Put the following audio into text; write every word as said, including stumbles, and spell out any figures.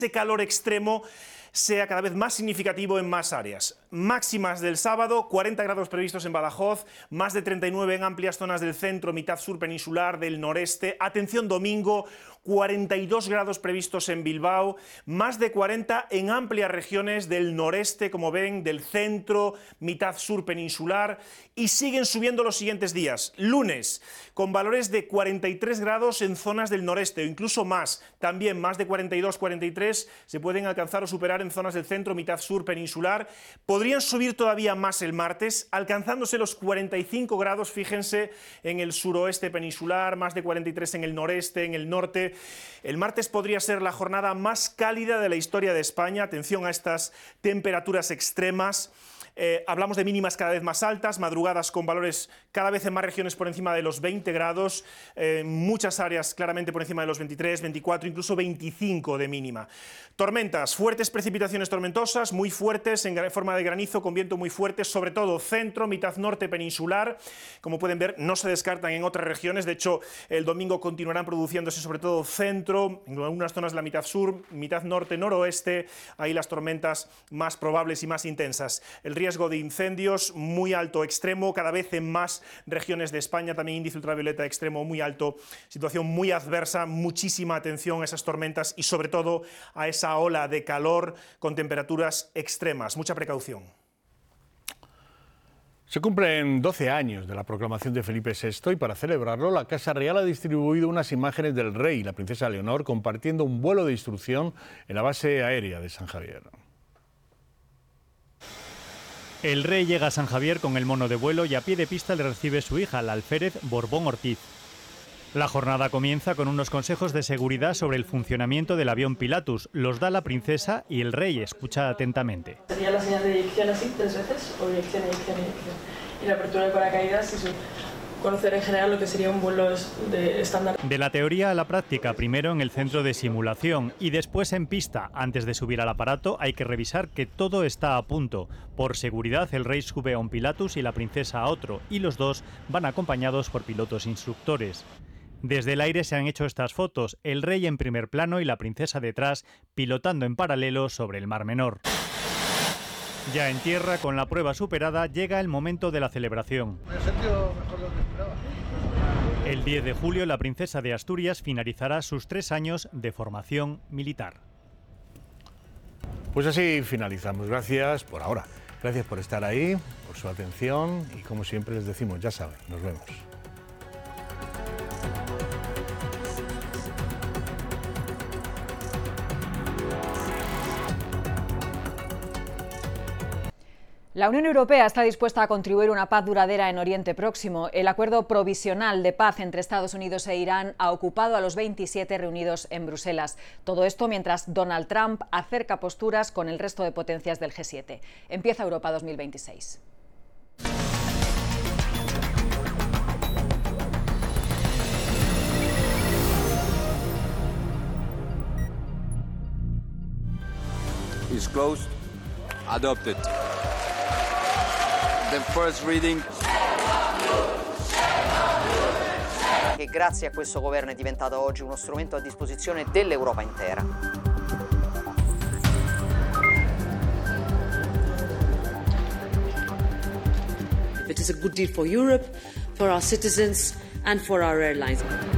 Este calor extremo sea cada vez más significativo en más áreas. Máximas del sábado, cuarenta grados previstos en Badajoz, más de treinta y nueve en amplias zonas del centro, mitad sur peninsular, del noreste. Atención, domingo, cuarenta y dos grados previstos en Bilbao, más de cuarenta en amplias regiones del noreste, como ven, del centro, mitad sur peninsular, y siguen subiendo los siguientes días. Lunes, con valores de cuarenta y tres grados en zonas del noreste, o incluso más, también más de cuarenta y dos, cuarenta y tres se pueden alcanzar o superar en zonas del centro, mitad sur peninsular. Podrían subir todavía más el martes, alcanzándose los cuarenta y cinco grados, fíjense, en el suroeste peninsular, más de cuarenta y tres en el noreste, en el norte. El martes podría ser la jornada más cálida de la historia de España. Atención a estas temperaturas extremas. Eh, hablamos de mínimas cada vez más altas, madrugadas con valores cada vez en más regiones por encima de los veinte grados, eh, muchas áreas claramente por encima de los veintitrés, veinticuatro, incluso veinticinco de mínima. Tormentas, fuertes precipitaciones tormentosas, muy fuertes, en forma de granizo, con viento muy fuerte, sobre todo centro, mitad norte peninsular. Como pueden ver, no se descartan en otras regiones, de hecho, el domingo continuarán produciéndose sobre todo centro, en algunas zonas de la mitad sur, mitad norte, noroeste, ahí las tormentas más probables y más intensas. El riesgo de incendios muy alto, extremo, cada vez en más regiones de España, también índice ultravioleta extremo muy alto, situación muy adversa, muchísima atención a esas tormentas y sobre todo a esa ola de calor con temperaturas extremas, mucha precaución. Se cumplen doce años de la proclamación de Felipe sexto y para celebrarlo la Casa Real ha distribuido unas imágenes del rey y la princesa Leonor compartiendo un vuelo de instrucción en la base aérea de San Javier. El rey llega a San Javier con el mono de vuelo y a pie de pista le recibe su hija, la alférez Borbón Ortiz. La jornada comienza con unos consejos de seguridad sobre el funcionamiento del avión Pilatus. Los da la princesa y el rey escucha atentamente. Sería la señal de eyección así tres veces, o eyección, eyección, eyección. Y la apertura de paracaídas y su... conocer en general lo que sería un vuelo de estándar. De la teoría a la práctica, primero en el centro de simulación y después en pista. Antes de subir al aparato hay que revisar que todo está a punto. Por seguridad, el rey sube a un Pilatus y la princesa a otro, y los dos van acompañados por pilotos instructores. Desde el aire se han hecho estas fotos, el rey en primer plano y la princesa detrás, pilotando en paralelo sobre el Mar Menor. Ya en tierra, con la prueba superada, llega el momento de la celebración. El diez de julio, la princesa de Asturias finalizará sus tres años de formación militar. Pues así finalizamos. Gracias por ahora. Gracias por estar ahí, por su atención y como siempre les decimos, ya saben, nos vemos. La Unión Europea está dispuesta a contribuir a una paz duradera en Oriente Próximo. El acuerdo provisional de paz entre Estados Unidos e Irán ha ocupado a los veintisiete reunidos en Bruselas. Todo esto mientras Donald Trump acerca posturas con el resto de potencias del G siete. Empieza Europa dos mil veintiséis. Is closed. Adopted. The first reading. Che grazie a questo governo è diventato oggi uno strumento a disposizione dell'Europa intera. It is a good deal for Europe, for our citizens and for our airlines.